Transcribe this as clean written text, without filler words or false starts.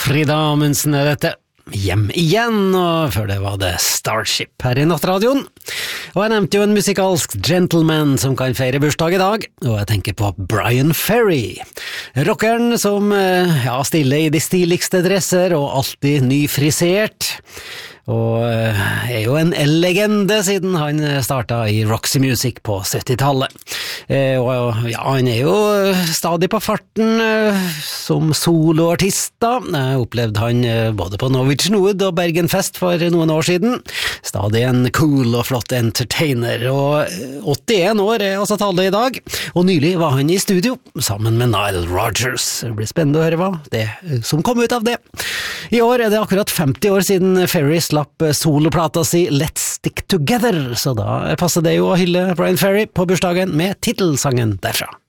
Frida Amundsen dette. Hjem igjen, og før det var det Starship her i Nattradioen. Og jeg nevnte jo en musikalsk gentleman som kan feire bursdag i dag, og jeg tenker på Bryan Ferry. Rockeren som stiller i de stiligste dresser og alltid nyfrisert. Og er jo en legende siden han startet i Roxy Music på 70-tallet. Og ja, han er jo stadig på farten som soloartist da. Jeg opplevde han både på Norwegian Wood og Bergenfest for noen år siden. Stadig en cool og flott entertainer, og 81 år er altså tallet i dag. Og nylig var han i studio sammen med Nile Rodgers. Det blir spennende å høre hva det som kom ut av det. I år er det akkurat 50 år siden Ferry slapp soloplata si Let's Stick Together, så da passer det jo å hylle Bryan Ferry på bursdagen med titelsangen derfra.